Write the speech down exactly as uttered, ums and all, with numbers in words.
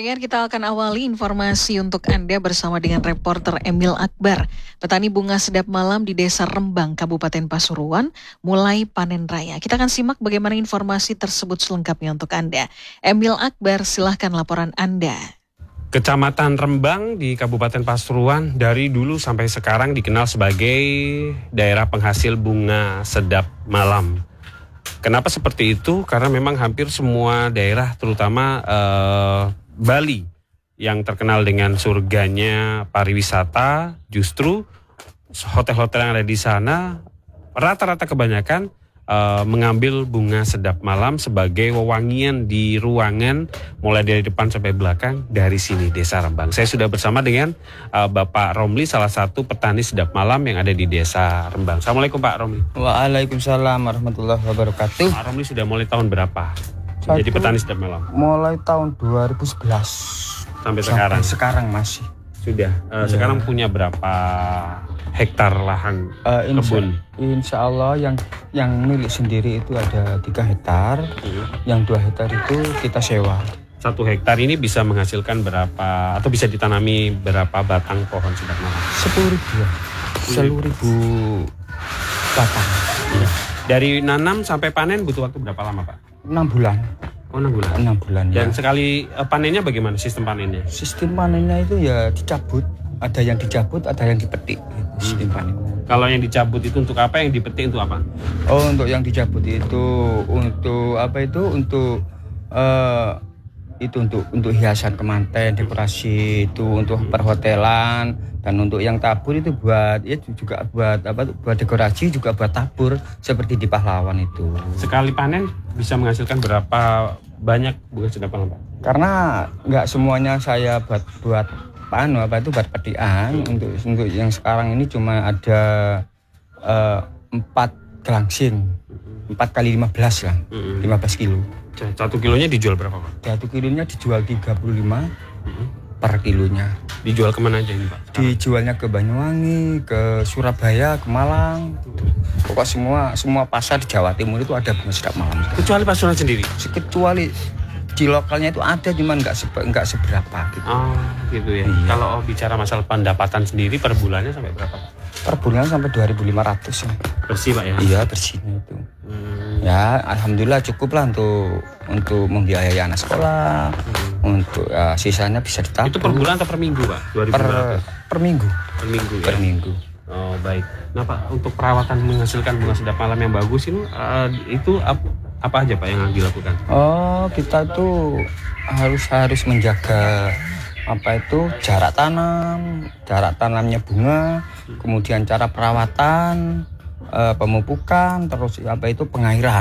Pendengar, kita akan awali informasi untuk Anda bersama dengan reporter Emil Akbar. Petani bunga sedap malam di Desa Rembang, Kabupaten Pasuruan, mulai panen raya. Kita akan simak bagaimana informasi tersebut selengkapnya untuk Anda. Emil Akbar, silahkan laporan Anda. Kecamatan Rembang di Kabupaten Pasuruan dari dulu sampai sekarang dikenal sebagai daerah penghasil bunga sedap malam. Kenapa seperti itu? Karena memang hampir semua daerah, terutama eh, Bali yang terkenal dengan surganya pariwisata, justru hotel-hotel yang ada di sana rata-rata kebanyakan uh, mengambil bunga sedap malam sebagai wewangian di ruangan mulai dari depan sampai belakang dari sini, Desa Rembang. Saya sudah bersama dengan uh, Bapak Romli, salah satu petani sedap malam yang ada di Desa Rembang. Assalamualaikum Pak Romli. Waalaikumsalam warahmatullahi wabarakatuh. Pak Romli sudah mulai tahun berapa Satu, jadi petani sedap malam? Mulai tahun dua ribu sebelas sampai sekarang. Sampai sekarang masih. Sudah. Uh, ya. Sekarang punya berapa hektar lahan uh, insya, kebun? Insya Allah yang yang milik sendiri itu ada tiga hektar, hmm. yang dua hektar itu kita sewa. Satu hektar ini bisa menghasilkan berapa atau bisa ditanami berapa batang pohon sedap malam? Sepuluh ribu, sepuluh ribu batang. Ya. Dari nanam sampai panen butuh waktu berapa lama Pak? Enam bulan. Oh enam bulan. Enam bulan. Dan ya. sekali uh, panennya bagaimana sistem panennya? Sistem panennya itu ya dicabut, ada yang dicabut, ada yang dipetik. Gitu, sistem hmm. panennya. Kalau yang dicabut itu untuk apa? Yang dipetik untuk apa? Oh, untuk yang dicabut itu untuk apa itu? Untuk uh, itu untuk untuk hiasan kemanten, dekorasi itu untuk perhotelan, dan untuk yang tabur itu buat ya juga buat apa? Buat dekorasi, juga buat tabur seperti di Pahlawan itu. Sekali panen bisa menghasilkan berapa banyak bunga sedap malam Pak? Karena nggak semuanya saya buat buat panu apa itu buat petian. Untuk untuk yang sekarang ini cuma ada uh, empat gelangsing, empat kali lima belas lah, mm-hmm. lima belas kilo. Satu kilonya dijual berapa Pak? Satu kilonya dijual tiga puluh lima mm-hmm. per kilonya. Dijual kemana aja ini Pak? Sekarang? Dijualnya ke Banyuwangi, ke Surabaya, ke Malang. Pokok semua semua pasar di Jawa Timur itu ada bunga sedap malam. Kecuali Pasuruan sendiri? Kecuali di lokalnya itu ada, cuman nggak sebe- nggak seberapa gitu. Oh gitu ya. Iya. Kalau bicara masalah pendapatan sendiri per bulannya sampai berapa Pak? Per bulan sampai dua ribu lima ratus ya. Bersih Pak ya? Iya, bersihnya itu. Hmm. Ya alhamdulillah cukup lah untuk untuk membiayai anak sekolah. Hmm. Untuk uh, sisanya bisa ditabung. Itu per bulan atau per minggu Pak? dua ribu lima ratus? Per, per minggu. Per minggu ya? Per minggu. Oh baik. Nah Pak, untuk perawatan menghasilkan bunga sedap malam yang bagus ini uh, itu ap, apa aja Pak yang dilakukan? Oh, kita tuh harus harus menjaga apa itu jarak tanam, jarak tanamnya bunga, kemudian cara perawatan, uh, pemupukan, terus apa itu pengairan.